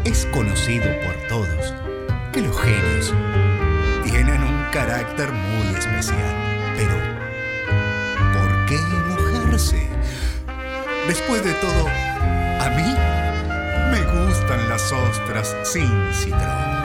Es conocido por todos que los genios tienen un carácter muy especial. Pero, ¿por qué enojarse? Después de todo, a mí me gustan las ostras sin citrón.